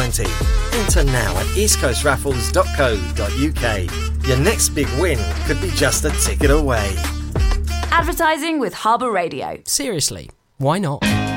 guaranteed. Enter now at eastcoastraffles.co.uk. Your next big win could be just a ticket away. Advertising with Harbour Radio. Seriously, why not?